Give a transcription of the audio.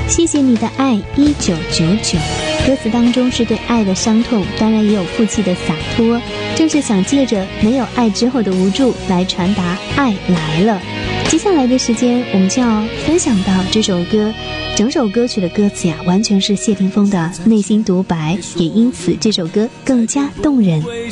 谢谢你的爱1999，歌词当中是对爱的伤痛，当然也有负气的洒脱，正是想借着没有爱之后的无助来传达爱来了。接下来的时间我们就要分享到这首歌，整首歌曲的歌词呀，完全是谢霆锋的内心独白，也因此这首歌更加动人。